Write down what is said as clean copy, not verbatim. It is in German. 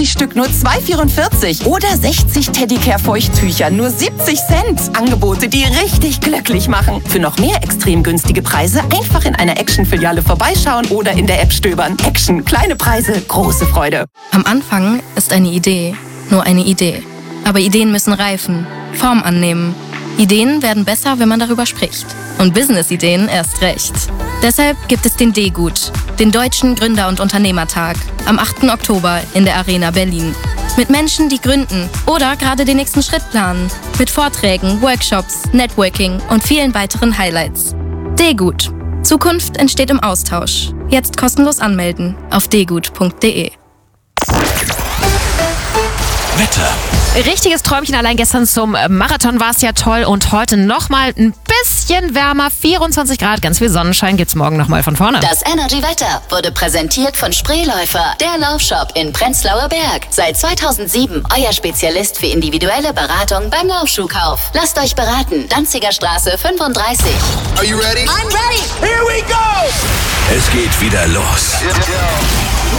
20 Stück nur 2,44. Oder 60 Teddicare-Feuchttücher nur 70 Cent. Angebote, die richtig glücklich machen. Für noch mehr extrem günstige Preise einfach in einer Action-Filiale vorbeischauen oder in der App stöbern. Action, kleine Preise, große Freude. Am Anfang ist eine Idee nur eine Idee. Aber Ideen müssen reifen, Form annehmen. Ideen werden besser, wenn man darüber spricht. Und Business-Ideen erst recht. Deshalb gibt es den D-Gut, den Deutschen Gründer- und Unternehmertag, am 8. Oktober in der Arena Berlin. Mit Menschen, die gründen oder gerade den nächsten Schritt planen. Mit Vorträgen, Workshops, Networking und vielen weiteren Highlights. D-Gut. Zukunft entsteht im Austausch. Jetzt kostenlos anmelden auf dgut.de. Wetter. Richtiges Träumchen, allein gestern zum Marathon war es ja toll und heute nochmal ein bisschen wärmer, 24 Grad, ganz viel Sonnenschein, gibt's morgen nochmal von vorne. Das Energy Wetter wurde präsentiert von Spreeläufer, der Laufshop in Prenzlauer Berg. Seit 2007 euer Spezialist für individuelle Beratung beim Laufschuhkauf. Lasst euch beraten, Danziger Straße 35. Are you ready? I'm ready. Here we go! Es geht wieder los.